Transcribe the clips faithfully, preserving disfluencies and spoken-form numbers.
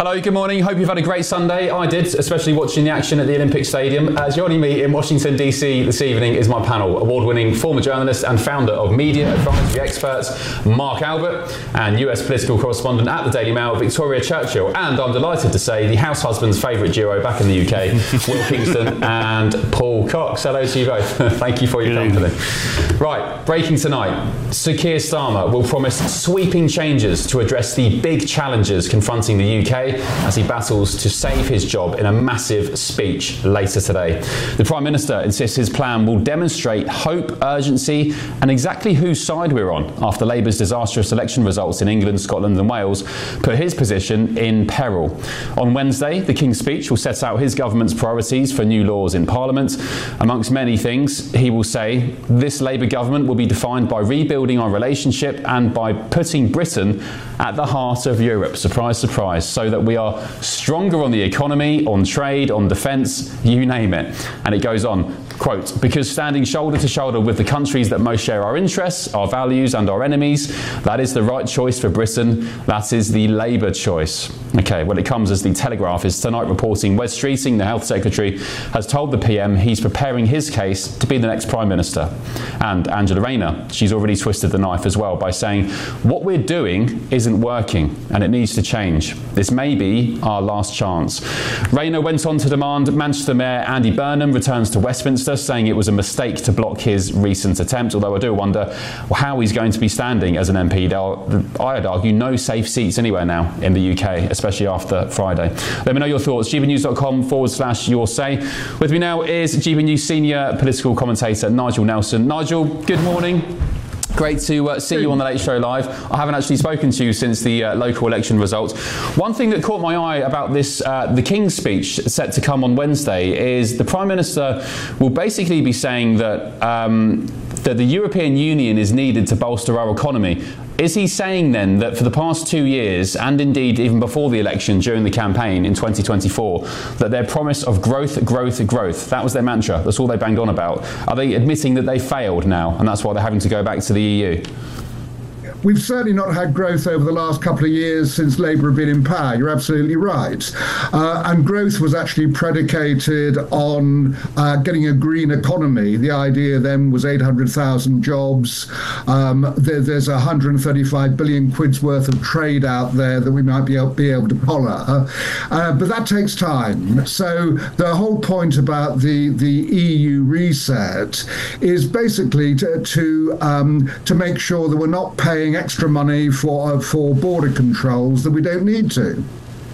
Hello, good morning. Hope you've had a great Sunday. I did, especially watching the action at the Olympic Stadium. Uh, joining me in Washington, D C this evening is my panel, award-winning former journalist and founder of Media Advisory Experts, Mark Albert, and U S political correspondent at the Daily Mail, Victoria Churchill. And I'm delighted to say the house husband's favourite duo back in the U K, Will Kingston and Paul Cox. Hello to you both. Thank you for your Good company. evening. Right, breaking tonight. Sir Keir Starmer will promise sweeping changes to address the big challenges confronting the U K as he battles to save his job in a massive speech later today. The Prime Minister insists his plan will demonstrate hope, urgency and exactly whose side we're on after Labour's disastrous election results in England, Scotland and Wales put his position in peril. On Wednesday, the King's speech will set out his government's priorities for new laws in Parliament. Amongst many things, he will say this Labour government will be defined by rebuilding our relationship and by putting Britain at the heart of Europe, surprise, surprise, so that we are stronger on the economy, on trade, on defence, you name it. And it goes on, quote, because standing shoulder to shoulder with the countries that most share our interests, our values and our enemies, that is the right choice for Britain. That is the Labour choice. Okay, well, it comes as the Telegraph is tonight reporting Wes Streeting, the Health Secretary, has told the P M he's preparing his case to be the next Prime Minister. And Angela Rayner, she's already twisted the knife as well by saying what we're doing isn't working and it needs to change. This may be our last chance. Rayner went on to demand Manchester Mayor Andy Burnham returns to Westminster, saying it was a mistake to block his recent attempt, although I do wonder how he's going to be standing as an M P. There are, I'd argue, no safe seats anywhere now in the U K, especially after Friday. Let me know your thoughts. gbnews.com forward slash your say. With me now is G B News senior political commentator Nigel Nelson. Nigel, good morning. Great to uh, see you on the Late Show Live. I haven't actually spoken to you since the uh, local election results. One thing that caught my eye about this, uh, the King's speech set to come on Wednesday, is the Prime Minister will basically be saying that um, that the European Union is needed to bolster our economy. Is he saying then that for the past two years, and indeed even before the election during the campaign in twenty twenty-four, that their promise of growth, growth, growth, that was their mantra, that's all they banged on about? Are they admitting that they failed now and that's why they're having to go back to the E U? We've certainly not had growth over the last couple of years since Labour have been in power. You're absolutely right. Uh, and growth was actually predicated on uh, getting a green economy. The idea then was eight hundred thousand jobs. Um, there, there's one hundred thirty-five billion quid's worth of trade out there that we might be able, be able to collar. Uh, but that takes time. So the whole point about the, the E U reset is basically to, to, um, to make sure that we're not paying extra money for uh, for border controls that we don't need to.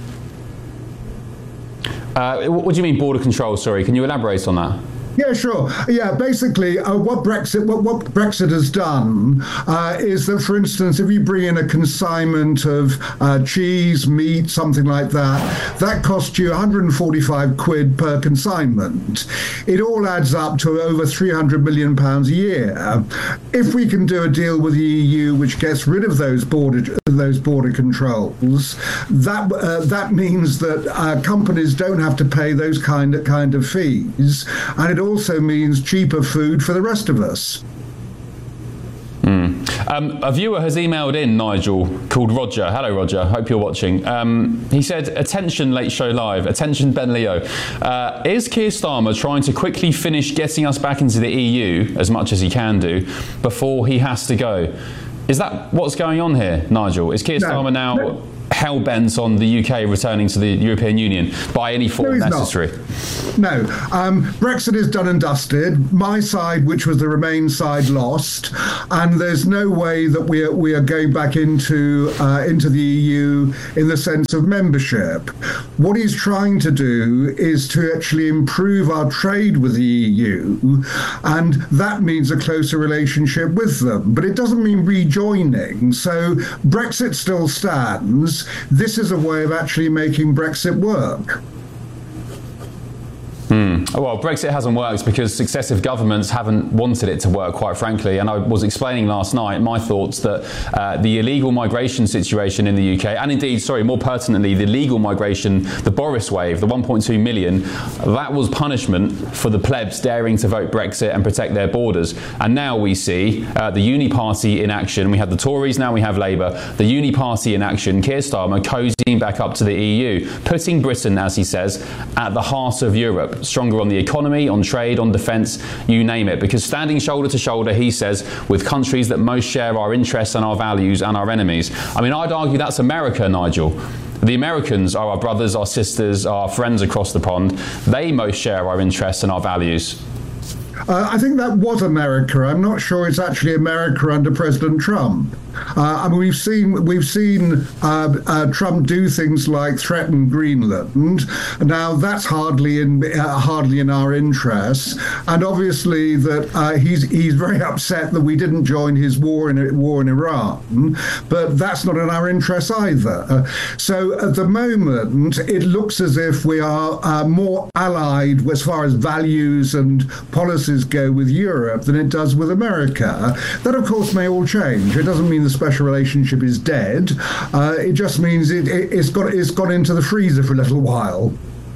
Uh, what do you mean border controls? Sorry, can you elaborate on that? Yeah, sure. Yeah, basically, uh, what Brexit what, what Brexit has done uh, is that, for instance, if you bring in a consignment of uh, cheese, meat, something like that, that costs you one hundred forty-five quid per consignment. It all adds up to over three hundred million pounds a year. If we can do a deal with the E U which gets rid of those border those border controls, that uh, that means that uh, companies don't have to pay those kind of kind of fees, and it also means cheaper food for the rest of us. Mm. Um, a viewer has emailed in, Nigel, called Roger. Hello, Roger. Hope you're watching. Um, he said, attention, Late Show Live. Attention, Ben Leo. Uh, is Keir Starmer trying to quickly finish getting us back into the E U, as much as he can do, before he has to go? Is that what's going on here, Nigel? Is Keir no, Starmer now no. hell-bent on the U K returning to the European Union by any form no, necessary? Not. No. Um, Brexit is done and dusted. My side, which was the Remain side, lost. And there's no way that we are, we are going back into, uh, into the E U in the sense of membership. What he's trying to do is to actually improve our trade with the E U, and that means a closer relationship with them. But it doesn't mean rejoining. So Brexit still stands. This is a way of actually making Brexit work. Mm. Well, Brexit hasn't worked because successive governments haven't wanted it to work, quite frankly. And I was explaining last night my thoughts that uh, the illegal migration situation in the U K, and indeed, sorry, more pertinently, the legal migration, the Boris wave, the one point two million, that was punishment for the plebs daring to vote Brexit and protect their borders. And now we see uh, the Uni Party in action. We have the Tories, now we have Labour. The Uni Party in action, Keir Starmer cozying back up to the E U, putting Britain, as he says, at the heart of Europe. Stronger on the economy, on trade, on defence, you name it. Because standing shoulder to shoulder, he says, with countries that most share our interests and our values and our enemies. I mean, I'd argue that's America, Nigel. The Americans are our brothers, our sisters, our friends across the pond. They most share our interests and our values. Uh, I think that was America. I'm not sure it's actually America under President Trump. Uh, I mean, we've seen we've seen uh, uh, Trump do things like threaten Greenland. Now that's hardly in uh, hardly in our interests, and obviously that uh, he's he's very upset that we didn't join his war in war in Iran. But that's not in our interests either. Uh, so at the moment, it looks as if we are uh, more allied as far as values and policies go with Europe than it does with America. That, of course, may all change. It doesn't mean the special relationship is dead. Uh, it just means it, it, it's got it's got into the freezer for a little while.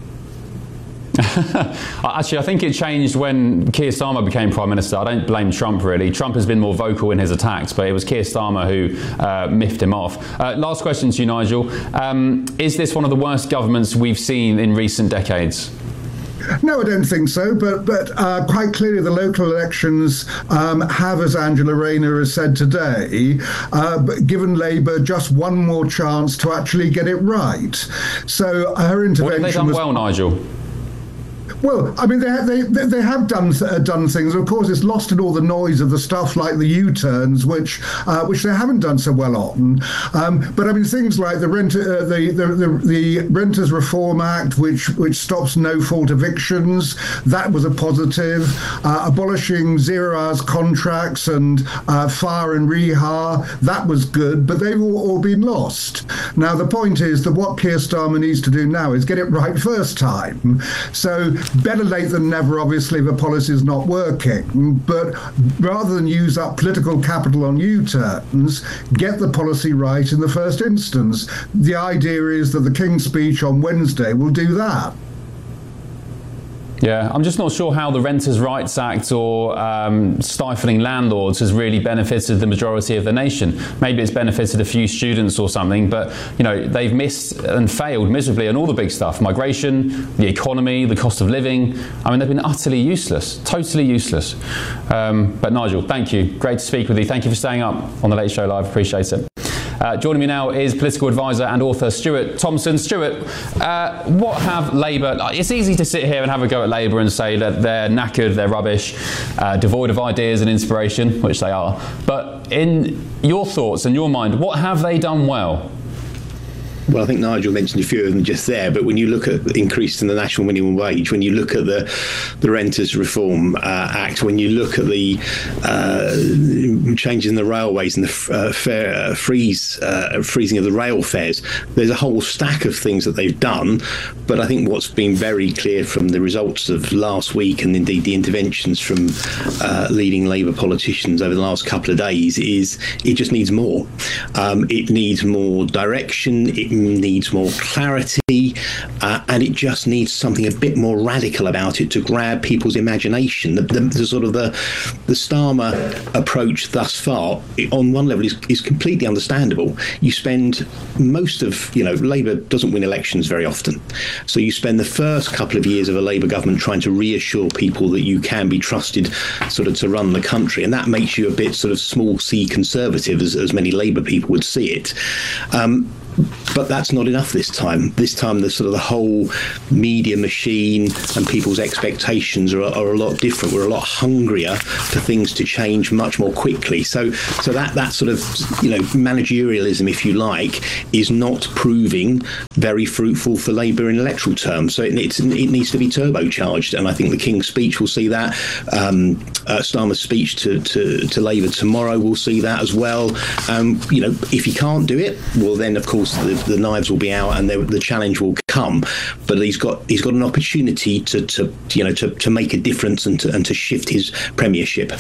Actually, I think it changed when Keir Starmer became Prime Minister. I don't blame Trump, really. Trump has been more vocal in his attacks, but it was Keir Starmer who uh, miffed him off. Uh, last question to you, Nigel. Um, is this one of the worst governments we've seen in recent decades? No, I don't think so. But but uh, quite clearly, the local elections um, have, as Angela Rayner has said today, uh, given Labour just one more chance to actually get it right. So her intervention. What have they done was, well, Nigel? Well, I mean, they they they have done uh, done things. Of course, it's lost in all the noise of the stuff like the U-turns, which uh, which they haven't done so well on. Um, but I mean, things like the rent uh, the, the the the Renters Reform Act, which which stops no-fault evictions, that was a positive. Uh, abolishing zero-hours contracts and uh, fire and reha, that was good. But they've all, all been lost. Now the point is that what Keir Starmer needs to do now is get it right first time. So. Better late than never, obviously, if a policy is not working. But rather than use up political capital on U-turns, get the policy right in the first instance. The idea is that the King's speech on Wednesday will do that. Yeah, I'm just not sure how the Renters' Rights Act or um, stifling landlords has really benefited the majority of the nation. Maybe it's benefited a few students or something, but you know they've missed and failed miserably on all the big stuff: migration, the economy, the cost of living. I mean, they've been utterly useless, totally useless. Um, but Nigel, thank you. Great to speak with you. Thank you for staying up on the Late Show Live. Appreciate it. Uh, joining me now is political advisor and author Stuart Thomson. Stuart, uh, what have Labour... It's easy to sit here and have a go at Labour and say that they're knackered, they're rubbish, uh, devoid of ideas and inspiration, which they are. But in your thoughts and your mind, what have they done well? Well, I think Nigel mentioned a few of them just there, but when you look at the increase in the national minimum wage, when you look at the the Renters Reform uh, Act, when you look at the uh, changes in the railways and the uh, fare uh, freeze uh, freezing of the rail fares, there's a whole stack of things that they've done. But I think what's been very clear from the results of last week, and indeed the interventions from uh, leading Labour politicians over the last couple of days, is it just needs more. Um, it needs more direction. It needs more clarity, uh, and it just needs something a bit more radical about it to grab people's imagination. The, the, the sort of the the Starmer approach thus far, on one level, is, is completely understandable. You spend most of, you know, Labour doesn't win elections very often, so you spend the first couple of years of a Labour government trying to reassure people that you can be trusted, sort of, to run the country, and that makes you a bit sort of small C conservative, as, as many Labour people would see it. Um, But that's not enough this time. This time, the sort of the whole media machine and people's expectations are, are a lot different. We're a lot hungrier for things to change much more quickly. So, so that that sort of, you know, managerialism, if you like, is not proving very fruitful for Labour in electoral terms. So it needs it needs to be turbocharged, and I think the King's speech will see that. Um, uh, Starmer's speech to, to to Labour tomorrow will see that as well. Um, you know, if he can't do it, well, then of course course, the, the knives will be out and the challenge will come. But he's got he's got an opportunity to, to you know to, to make a difference and to, and to shift his premiership.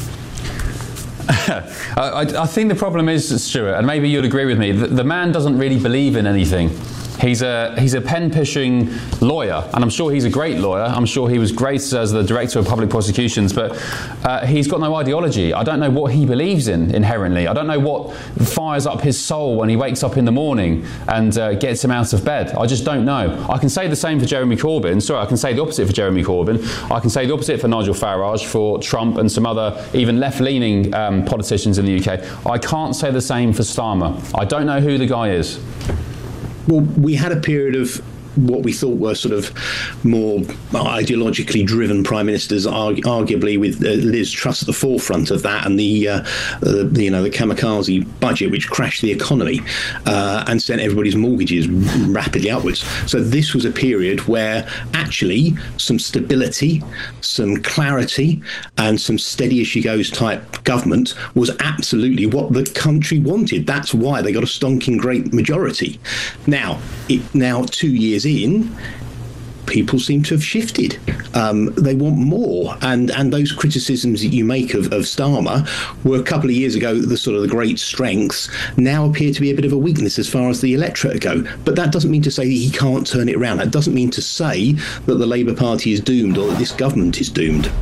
I, I think the problem is, Stuart, and maybe you'd agree with me, the, the man doesn't really believe in anything. He's a he's a pen-pushing lawyer, and I'm sure he's a great lawyer. I'm sure he was great as the director of public prosecutions, but uh, he's got no ideology. I don't know what he believes in inherently. I don't know what fires up his soul when he wakes up in the morning and uh, gets him out of bed. I just don't know. I can say the same for Jeremy Corbyn. Sorry, I can say the opposite for Jeremy Corbyn. I can say the opposite for Nigel Farage, for Trump, and some other even left-leaning um, politicians in the U K. I can't say the same for Starmer. I don't know who the guy is. Well, we had a period of what we thought were sort of more ideologically driven prime ministers, argu- arguably with uh, Liz Truss at the forefront of that, and the, uh, uh, the you know the kamikaze budget, which crashed the economy uh, and sent everybody's mortgages rapidly upwards. So this was a period where actually some stability, some clarity, and some steady as she goes type government was absolutely what the country wanted. That's why they got a stonking great majority. Now, it, now two years in, people seem to have shifted. Um, they want more, and and those criticisms that you make of, of Starmer were a couple of years ago the sort of the great strengths, now appear to be a bit of a weakness as far as the electorate go. But that doesn't mean to say that he can't turn it around. That doesn't mean to say that the Labour Party is doomed or that this government is doomed.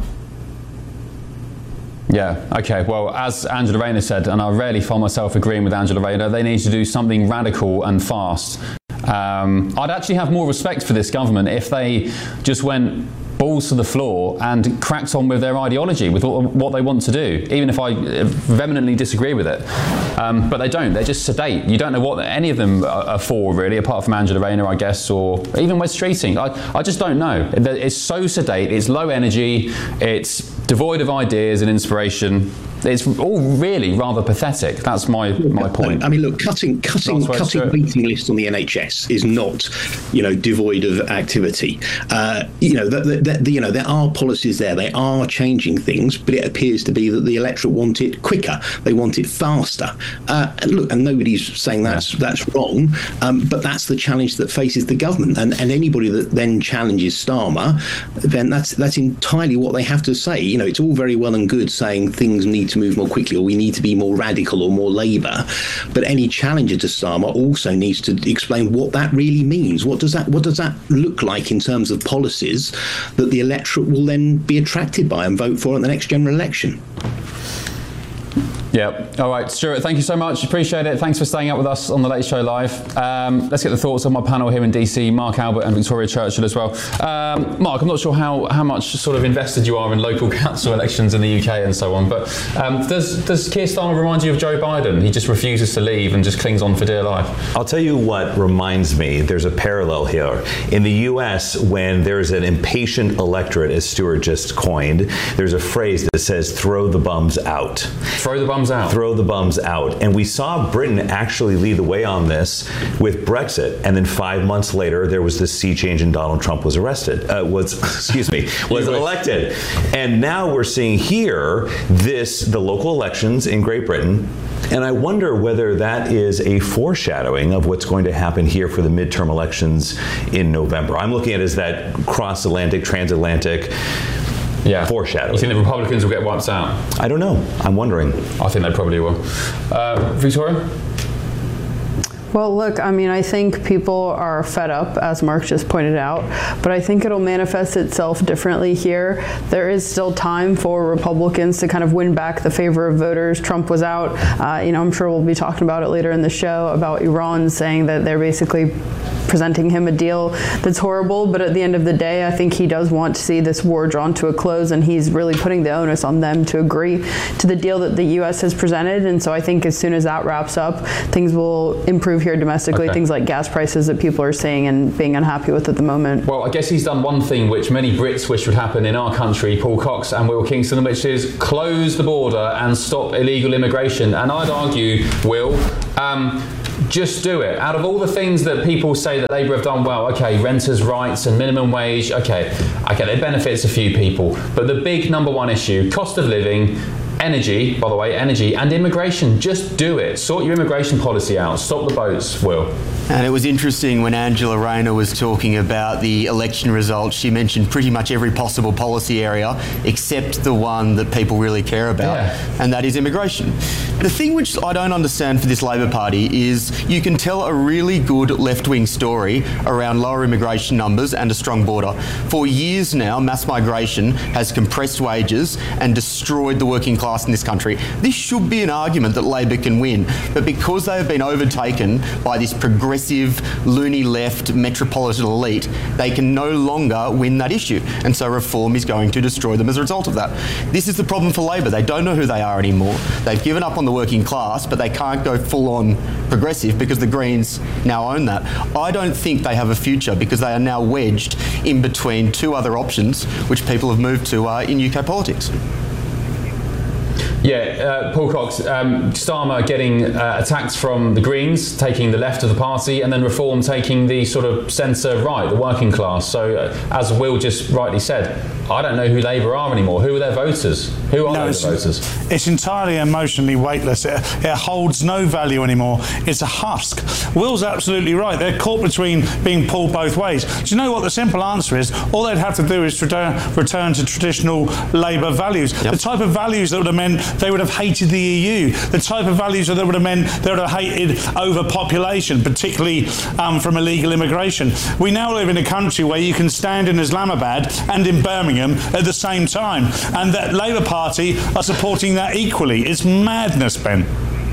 Yeah, okay. Well, as Angela Rayner said, and I rarely find myself agreeing with Angela Rayner, they need to do something radical and fast. Um, I'd actually have more respect for this government if they just went balls to the floor and cracked on with their ideology, with what they want to do, even if I vehemently disagree with it. Um, but they don't. They're just sedate. You don't know what any of them are for, really, apart from Angela Rayner, I guess, or even Wes Streeting. I, I just don't know. It's so sedate. It's low energy. It's devoid of ideas and inspiration. It's all really rather pathetic. That's my my point. I mean, look, cutting cutting cutting waiting lists on the N H S is not, you know, devoid of activity. Uh, you know, the, the, the, you know, there are policies there. They are changing things, but it appears to be that the electorate want it quicker. They want it faster. Uh, and look, and nobody's saying that's yeah. that's wrong, um, but that's the challenge that faces the government. And and anybody that then challenges Starmer, then that's that's entirely what they have to say. You know, it's all very well and good saying things need to move more quickly, or we need to be more radical or more Labour, but any challenger to Starmer also needs to explain what that really means. What does that what does that look like in terms of policies that the electorate will then be attracted by and vote for in the next general election? Yeah. All right, Stuart, thank you so much. Appreciate it. Thanks for staying up with us on The Late Show Live. Um, let's get the thoughts of my panel here in D C, Mark Albert and Victoria Churchill as well. Um, Mark, I'm not sure how, how much sort of invested you are in local council elections in the U K and so on, but um, does, does Keir Starmer remind you of Joe Biden? He just refuses to leave and just clings on for dear life. I'll tell you what reminds me, there's a parallel here. In the U S, when there's an impatient electorate, as Stuart just coined, there's a phrase that says, throw the bums out. Throw the bums out. Throw the bums out. And we saw Britain actually lead the way on this with Brexit. And then five months later, there was this sea change and Donald Trump was arrested, uh, was, excuse me, was elected. And now we're seeing here this, the local elections in Great Britain. And I wonder whether that is a foreshadowing of what's going to happen here for the midterm elections in November. I'm looking at it as that cross-Atlantic, transatlantic Yeah. foreshadowing. You think the Republicans will get wiped out? I don't know. I'm wondering. I think they probably will. Uh, Victoria? Well, look, I mean, I think people are fed up, as Mark just pointed out, but I think it'll manifest itself differently here. There is still time for Republicans to kind of win back the favor of voters. Trump was out. Uh, you know, I'm sure we'll be talking about it later in the show about Iran saying that they're basically presenting him a deal that's horrible, but at the end of the day, I think he does want to see this war drawn to a close, and he's really putting the onus on them to agree to the deal that the U S has presented. And so I think as soon as that wraps up, things will improve here domestically, okay. Things like gas prices that people are seeing and being unhappy with at the moment. Well, I guess he's done one thing which many Brits wish would happen in our country, Paul Cox and Will Kingston, which is close the border and stop illegal immigration. And I'd argue, Will, um, just do it. Out of all the things that people say that Labour have done well, okay, renters' rights and minimum wage, okay, okay, it benefits a few people. But the big number one issue, cost of living, Energy, by the way, energy and immigration. Just do it. Sort your immigration policy out. Stop the boats, Will. And it was interesting when Angela Rayner was talking about the election results. She mentioned pretty much every possible policy area except the one that people really care about, yeah. and that is immigration. The thing which I don't understand for this Labor Party is you can tell a really good left-wing story around lower immigration numbers and a strong border. For years now, mass migration has compressed wages and destroyed the working class in this country. This should be an argument that Labor can win, but because they have been overtaken by this progressive loony left metropolitan elite, they can no longer win that issue, and so reform is going to destroy them as a result of that. This is the problem for Labor. They don't know who they are anymore. They've given up on the working class, but they can't go full-on progressive because the Greens now own that. I don't think they have a future because they are now wedged in between two other options which people have moved to uh, in U K politics. Yeah, uh, Paul Cox, um, Starmer getting uh, attacked from the Greens, taking the left of the party, and then Reform taking the sort of centre-right, the working class. So, uh, as Will just rightly said, I don't know who Labour are anymore. Who are their voters? Who are no, those voters? It's entirely emotionally weightless. It, it holds no value anymore. It's a husk. Will's absolutely right. They're caught between being pulled both ways. Do you know what the simple answer is? All they'd have to do is return, return to traditional Labour values. Yep. The type of values that would have meant they would have hated the E U. The type of values that would have meant they would have hated overpopulation, particularly um, from illegal immigration. We now live in a country where you can stand in Islamabad and in Birmingham at the same time, and that Labour Party are supporting that equally. It's madness, Ben.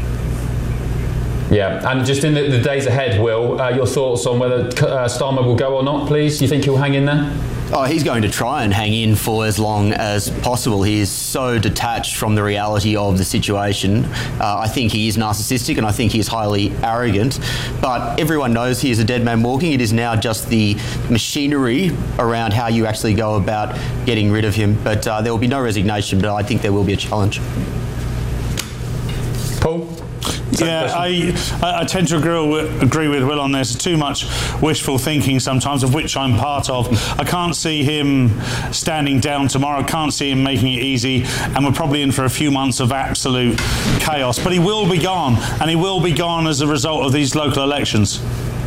Yeah, and just in the, the days ahead, Will, uh, your thoughts on whether uh, Starmer will go or not, please? Do you think he'll hang in there? Oh, he's going to try and hang in for as long as possible. He is so detached from the reality of the situation. Uh, I think he is narcissistic and I think he is highly arrogant. But everyone knows he is a dead man walking. It is now just the machinery around how you actually go about getting rid of him. But uh, there will be no resignation, but I think there will be a challenge. Paul? Yeah, I, I tend to agree, agree with Will on this. Too much wishful thinking sometimes, of which I'm part of. I can't see him standing down tomorrow. I can't see him making it easy, and we're probably in for a few months of absolute chaos. But he will be gone, and he will be gone as a result of these local elections.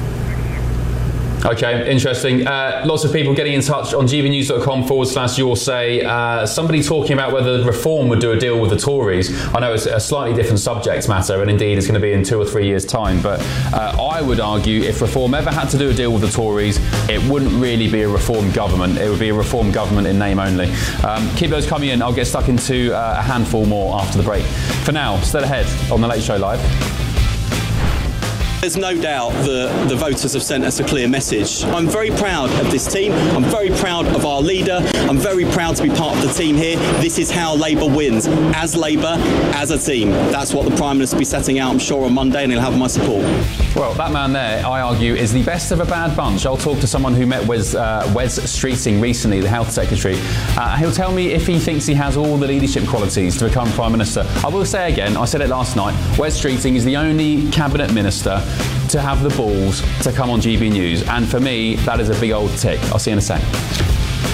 Okay, interesting. Uh, lots of people getting in touch on gbnews.com forward slash your say. Uh, somebody talking about whether Reform would do a deal with the Tories. I know it's a slightly different subject matter, and indeed it's going to be in two or three years' time. But uh, I would argue if Reform ever had to do a deal with the Tories, it wouldn't really be a Reform government. It would be a Reform government in name only. Um, keep those coming in. I'll get stuck into uh, a handful more after the break. For now, still ahead on The Late Show Live. There's no doubt that the voters have sent us a clear message. I'm very proud of this team. I'm very proud of our leader. I'm very proud to be part of the team here. This is how Labour wins. As Labour, as a team. That's what the Prime Minister will be setting out, I'm sure, on Monday, and he'll have my support. Well, that man there, I argue, is the best of a bad bunch. I'll talk to someone who met Wes, uh, Wes Streeting recently, the Health Secretary. Uh, he'll tell me if he thinks he has all the leadership qualities to become Prime Minister. I will say again, I said it last night, Wes Streeting is the only Cabinet Minister to have the balls to come on G B News. And for me, that is a big old tick. I'll see you in a sec.